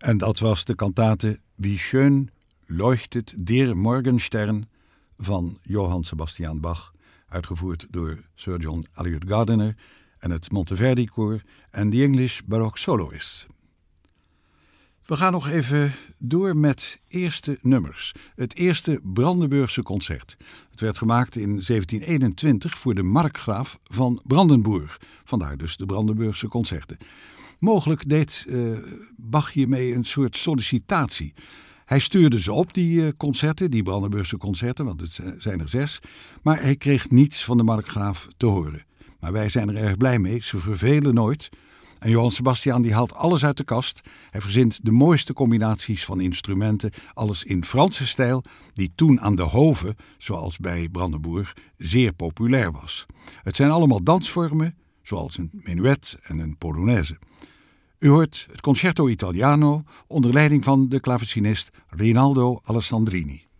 En dat was de kantate Wie schön leuchtet der Morgenstern van Johann Sebastian Bach, uitgevoerd door Sir John Eliot Gardiner en het Monteverdi Koor en de English Baroque Soloists. We gaan nog even door met eerste nummers. Het eerste Brandenburgse concert. Het werd gemaakt in 1721 voor de markgraaf van Brandenburg. Vandaar dus de Brandenburgse concerten. Mogelijk deed Bach hiermee een soort sollicitatie. Hij stuurde ze op, die concerten, die Brandenburgse concerten, want het zijn er 6. Maar hij kreeg niets van de markgraaf te horen. Maar wij zijn er erg blij mee, ze vervelen nooit. En Johann Sebastian die haalt alles uit de kast. Hij verzint de mooiste combinaties van instrumenten, alles in Franse stijl, die toen aan de hoven, zoals bij Brandenburg, zeer populair was. Het zijn allemaal dansvormen, zoals een menuet en een polonaise. U hoort het Concerto Italiano onder leiding van de klavecinist Rinaldo Alessandrini.